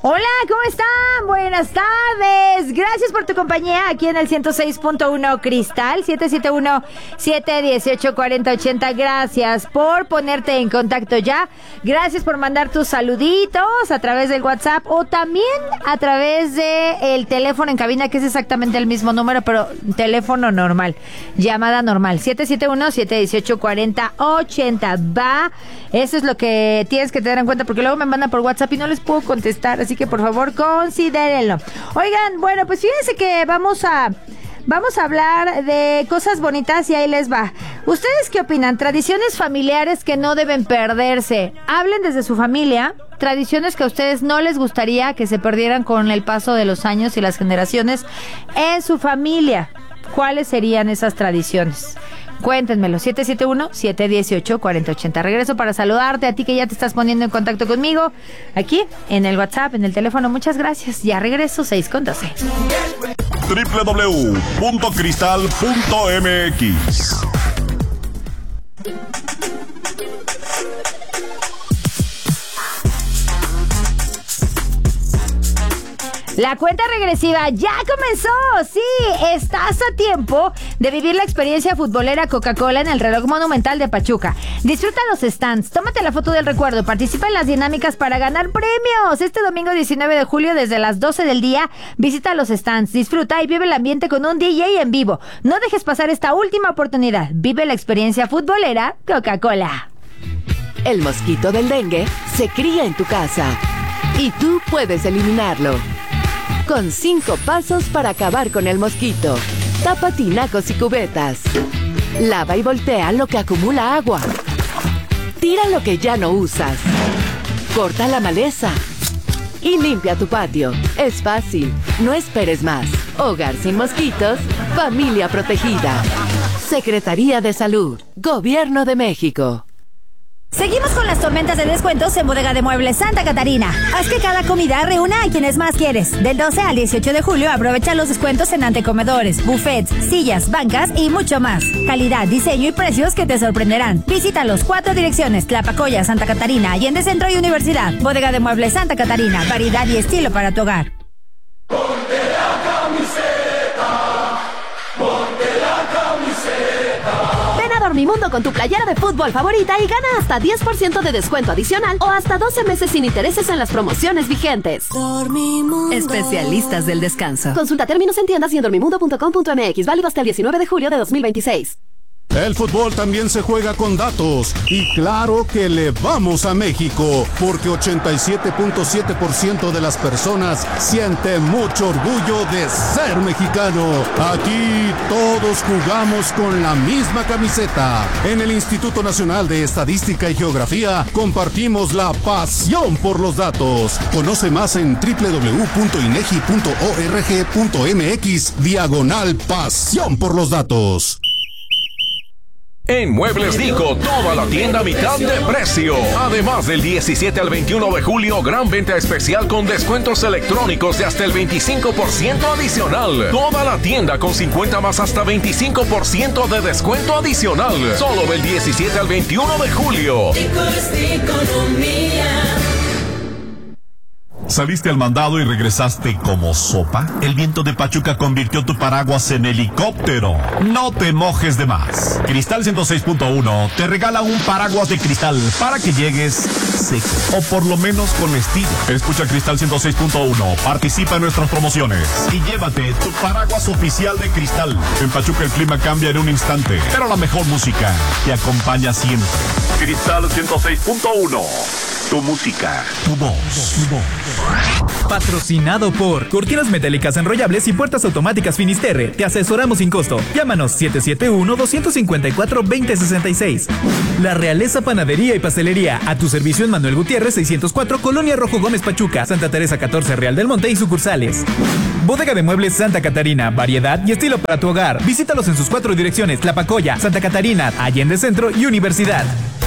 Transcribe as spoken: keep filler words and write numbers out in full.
Hola, ¿cómo están? Buenas tardes. Gracias por tu compañía aquí en el ciento seis punto uno Cristal, siete siete uno, siete uno ocho, cuatro cero ocho cero. Gracias por ponerte en contacto ya. Gracias por mandar tus saluditos a través del WhatsApp o también a través del teléfono en cabina, que es exactamente el mismo número, pero teléfono normal, llamada normal, siete siete uno, siete uno ocho, cuatro cero ocho cero. Va, eso es lo que tienes que tener en cuenta, porque luego me mandan por WhatsApp y no les puedo contestar, así que por favor considérenlo. Oigan, bueno, pues fíjense que vamos a vamos a hablar de cosas bonitas y ahí les va. ¿Ustedes qué opinan? Tradiciones familiares que no deben perderse. Hablen desde su familia. Tradiciones que a ustedes no les gustaría que se perdieran con el paso de los años y las generaciones en su familia. ¿Cuáles serían esas tradiciones? Cuéntenmelo, siete siete uno, siete uno ocho, cuatro cero ocho cero. Regreso para saludarte a ti que ya te estás poniendo en contacto conmigo aquí en el WhatsApp, en el teléfono. Muchas gracias. Ya regreso, seis con doce. doble u doble u doble u punto cristal punto m x. La cuenta regresiva ya comenzó. Sí, estás a tiempo de vivir la experiencia futbolera Coca-Cola en el reloj monumental de Pachuca. Disfruta los stands, tómate la foto del recuerdo, participa en las dinámicas para ganar premios. Este domingo diecinueve de julio desde las doce del día, visita los stands, disfruta y vive el ambiente con un D J en vivo. No dejes pasar esta última oportunidad. Vive la experiencia futbolera Coca-Cola. El mosquito del dengue se cría en tu casa y tú puedes eliminarlo. Con cinco pasos para acabar con el mosquito. Tapa tinacos y cubetas. Lava y voltea lo que acumula agua. Tira lo que ya no usas. Corta la maleza. Y limpia tu patio. Es fácil. No esperes más. Hogar sin mosquitos. Familia protegida. Secretaría de Salud. Gobierno de México. Seguimos con las tormentas de descuentos en Bodega de Muebles Santa Catarina. Haz que cada comida reúna a quienes más quieres. Del doce al dieciocho de julio aprovecha los descuentos en antecomedores, buffets, sillas, bancas y mucho más. Calidad, diseño y precios que te sorprenderán. Visita los cuatro direcciones: Tlapacoya, Santa Catarina, Allende Centro y Universidad. Bodega de Muebles Santa Catarina. Variedad y estilo para tu hogar. Ponte la camiseta, ponte la camiseta. Ven a Dormimundo con tu playera de fútbol favorita y gana hasta diez por ciento de descuento adicional o hasta doce meses sin intereses en las promociones vigentes. Dormimundo. Especialistas del descanso. Consulta términos en tiendas y en dormimundo punto com punto m x. Válido hasta el diecinueve de julio de dos mil veintiséis. El fútbol también se juega con datos y claro que le vamos a México porque ochenta y siete punto siete por ciento de las personas siente mucho orgullo de ser mexicano. Aquí todos jugamos con la misma camiseta. En el Instituto Nacional de Estadística y Geografía compartimos la pasión por los datos. Conoce más en doble u doble u doble u punto inegi punto org punto m x diagonal pasión por los datos. En Muebles Dico, toda la tienda a mitad de precio. Además, del diecisiete al veintiuno de julio, gran venta especial con descuentos electrónicos de hasta el veinticinco por ciento adicional. Toda la tienda con cincuenta más hasta veinticinco por ciento de descuento adicional. Solo del diecisiete al veintiuno de julio. Dico es de economía. ¿Saliste al mandado y regresaste como sopa? El viento de Pachuca convirtió tu paraguas en helicóptero. No te mojes de más. Cristal ciento seis punto uno te regala un paraguas de cristal para que llegues seco, o por lo menos con estilo. Escucha Cristal ciento seis punto uno, participa en nuestras promociones y llévate tu paraguas oficial de Cristal. En Pachuca el clima cambia en un instante, pero la mejor música te acompaña siempre. Cristal ciento seis punto uno. Tu música, tu voz, tu voz. Patrocinado por Cortinas Metálicas Enrollables y Puertas Automáticas Finisterre. Te asesoramos sin costo. Llámanos siete siete uno, dos cinco cuatro, dos cero seis seis. La Realeza Panadería y Pastelería. A tu servicio en Manuel Gutiérrez seiscientos cuatro, Colonia Rojo Gómez Pachuca, Santa Teresa catorce, Real del Monte y sucursales. Bodega de Muebles Santa Catarina. Variedad y estilo para tu hogar. Visítalos en sus cuatro direcciones: Tlapacoya, Santa Catarina, Allende Centro y Universidad.